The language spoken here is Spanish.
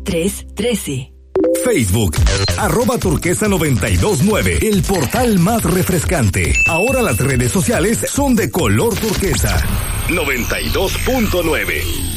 313. Facebook, @turquesa929, el portal más refrescante. Ahora las redes sociales son de color turquesa. 92.9.